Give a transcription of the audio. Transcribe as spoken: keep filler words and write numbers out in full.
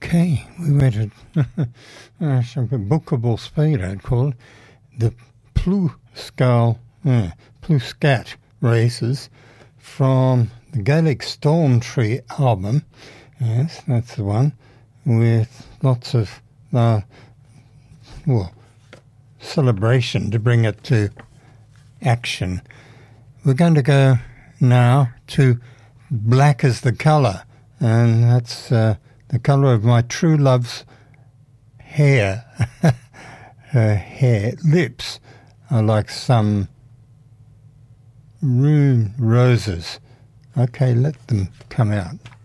Okay, we went at uh, some bookable speed, I'd call it. The Plooskull, uh, Plooskat races from the Gaelic Storm Tree album. Yes, that's the one, with lots of uh, well, celebration to bring it to action. We're going to go now to Black as the Colour, and that's uh, the colour of my true love's hair. Her hair, lips are like some room roses. Okay, let them come out.